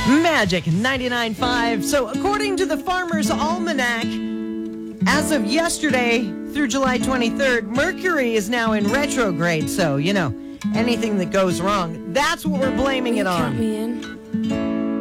Magic 99.5. So according to the Farmer's Almanac, as of yesterday through July 23rd, Mercury is now in retrograde. So, anything that goes wrong, that's what we're blaming it on. Count me in.